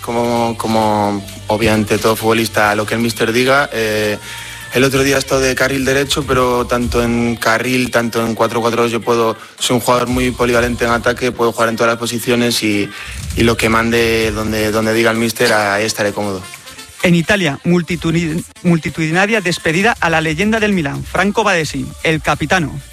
como obviamente todo futbolista, lo que el míster diga. El otro día he estado de carril derecho, pero tanto en carril, tanto en 4-4-2 soy un jugador muy polivalente en ataque, puedo jugar en todas las posiciones y lo que mande donde diga el míster, ahí estaré cómodo. En Italia, multitudinaria despedida a la leyenda del Milán, Franco Badesì, el capitano.